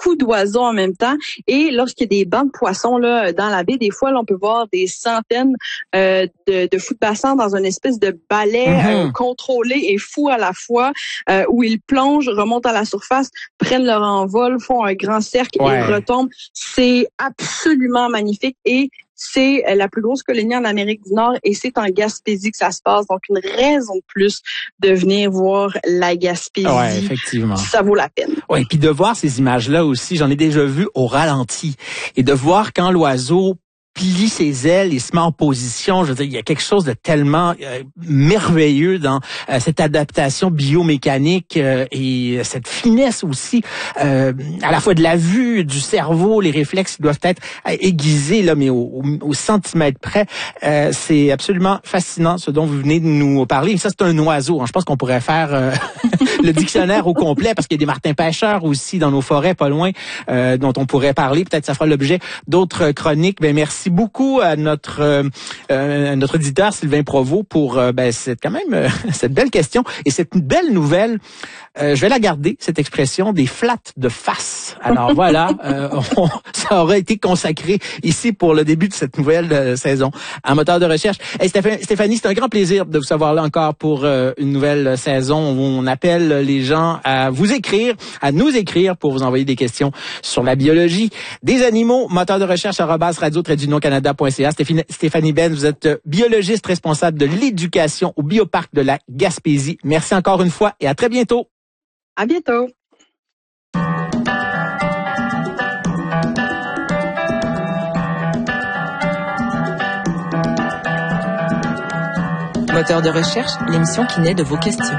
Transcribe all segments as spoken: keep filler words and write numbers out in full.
beaucoup d'oiseaux en même temps. Et lorsqu'il y a des bancs de poissons là dans la baie, des fois, là, on peut voir des centaines euh, de, de fous de bassin dans une espèce de balai mm-hmm. euh, contrôlé et fou à la fois, euh, où ils plongent, remontent à la surface, prennent leur envol, font un grand cercle ouais. et retombent. C'est absolument magnifique et c'est la plus grosse colonie en Amérique du Nord et c'est en Gaspésie que ça se passe. Donc, une raison de plus de venir voir la Gaspésie. Ouais, effectivement. Ça vaut la peine. Oui, puis de voir ces images-là aussi, j'en ai déjà vu au ralenti. Et de voir quand l'oiseau plie ses ailes et se met en position. Je veux dire, il y a quelque chose de tellement euh, merveilleux dans euh, cette adaptation biomécanique euh, et cette finesse aussi, euh, à la fois de la vue, du cerveau, les réflexes qui doivent être aiguisés, là, mais au, au, au centimètre près. Euh, c'est absolument fascinant ce dont vous venez de nous parler. Et ça, c'est un oiseau. Hein. Je pense qu'on pourrait faire euh, le dictionnaire au complet parce qu'il y a des martins pêcheurs aussi dans nos forêts, pas loin, euh, dont on pourrait parler. Peut-être ça fera l'objet d'autres chroniques. Ben merci. Merci beaucoup à notre euh, notre auditeur Sylvain Provost pour euh, ben c'est quand même euh, cette belle question et cette belle nouvelle. Euh, je vais la garder, cette expression des flats de face. Alors voilà, euh, on, ça aurait été consacré ici pour le début de cette nouvelle euh, saison en moteur de recherche. Hey, Stéphanie, c'est un grand plaisir de vous savoir là encore pour euh, une nouvelle saison où on appelle les gens à vous écrire, à nous écrire pour vous envoyer des questions sur la biologie des animaux. Moteur de recherche arobase radio tiret du nom canada point c a. Stéphanie Benn, vous êtes biologiste responsable de l'éducation au Bioparc de la Gaspésie. Merci encore une fois et à très bientôt. À bientôt. Moteur de recherche, l'émission qui naît de vos questions.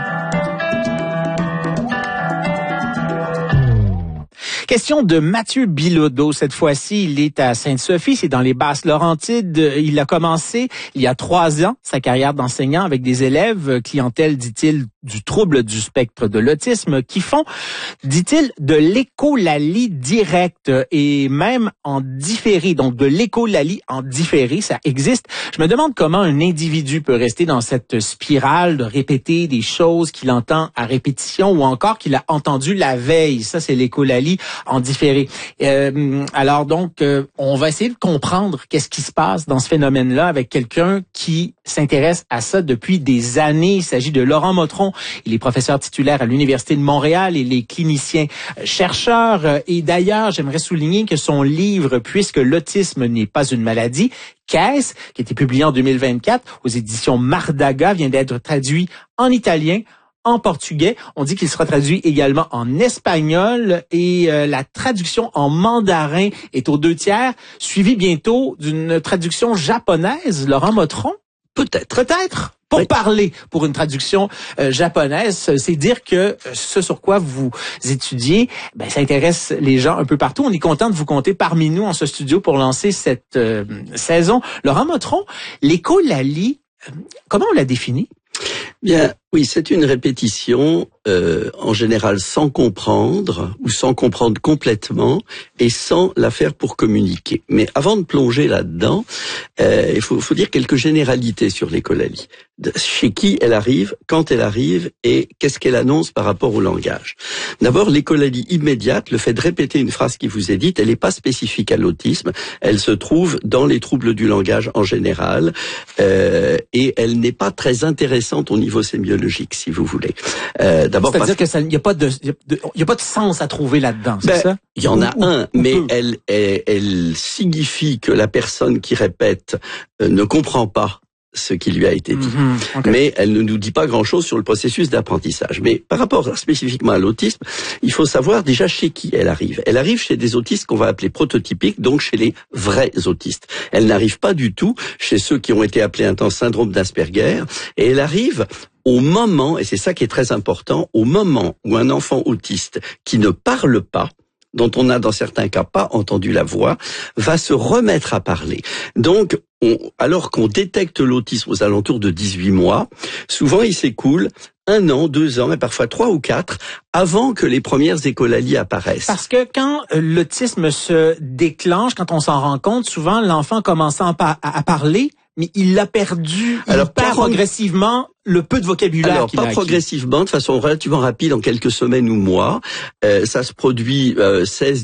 Question de Mathieu Bilodeau. Cette fois-ci, il est à Sainte-Sophie, c'est dans les Basses-Laurentides. Il a commencé il y a trois ans sa carrière d'enseignant avec des élèves, clientèle, dit-il, du trouble du spectre de l'autisme, qui font, dit-il, de l'écholalie directe et même en différé. Donc, de l'écholalie en différé, ça existe. Je me demande comment un individu peut rester dans cette spirale de répéter des choses qu'il entend à répétition ou encore qu'il a entendu la veille. Ça, c'est l'écholalie en différé. Euh, alors donc, euh, on va essayer de comprendre qu'est-ce qui se passe dans ce phénomène-là avec quelqu'un qui s'intéresse à ça depuis des années. Il s'agit de Laurent Motron. Il est professeur titulaire à l'Université de Montréal et il est clinicien chercheur. Et d'ailleurs, j'aimerais souligner que son livre « Puisque l'autisme n'est pas une maladie », qu'est-ce, qui a été publié en deux mille vingt-quatre aux éditions Mardaga, vient d'être traduit en italien, en portugais. On dit qu'il sera traduit également en espagnol et euh, la traduction en mandarin est aux deux tiers, suivie bientôt d'une traduction japonaise. Laurent Motron? Peut-être. Peut-être. Pour oui. parler, pour une traduction euh, japonaise, c'est dire que euh, ce sur quoi vous étudiez, ben, ça intéresse les gens un peu partout. On est content de vous compter parmi nous en ce studio pour lancer cette euh, saison. Laurent Motron, l'écholalie, euh, comment on la définit? Bien, oui, c'est une répétition, euh, en général sans comprendre, ou sans comprendre complètement, et sans la faire pour communiquer. Mais avant de plonger là-dedans, euh, il faut, faut dire quelques généralités sur l'écholalie. Chez qui elle arrive, quand elle arrive, et qu'est-ce qu'elle annonce par rapport au langage. D'abord, l'écholalie immédiate, le fait de répéter une phrase qui vous est dite, elle n'est pas spécifique à l'autisme, elle se trouve dans les troubles du langage en général, euh, et elle n'est pas très intéressante au niveau sémiologique, si vous voulez. Euh, d'abord, c'est-à-dire que ça, il n'y a pas de, il y a pas de sens à trouver là-dedans, c'est ben, ça? Il y en a ou, un, ou mais elle, elle, elle signifie que la personne qui répète euh, ne comprend pas ce qui lui a été dit. Mmh, okay. Mais elle ne nous dit pas grand-chose sur le processus d'apprentissage. Mais par rapport spécifiquement à l'autisme, il faut savoir déjà chez qui elle arrive. Elle arrive chez des autistes qu'on va appeler prototypiques, donc chez les vrais autistes. Elle n'arrive pas du tout chez ceux qui ont été appelés un temps syndrome d'Asperger, et elle arrive au moment, et c'est ça qui est très important, au moment où un enfant autiste qui ne parle pas, dont on a dans certains cas pas entendu la voix, va se remettre à parler. Donc, on, alors qu'on détecte l'autisme aux alentours de dix-huit mois, souvent il s'écoule un an, deux ans, et parfois trois ou quatre, avant que les premières écholalies apparaissent. Parce que quand euh, l'autisme se déclenche, quand on s'en rend compte, souvent l'enfant commence à, à, à parler, mais il a perdu, il alors, perd quarante... progressivement le peu de vocabulaire Alors, qu'il a pas acquis. Progressivement, de façon relativement rapide, en quelques semaines ou mois. Euh, ça se produit euh, seize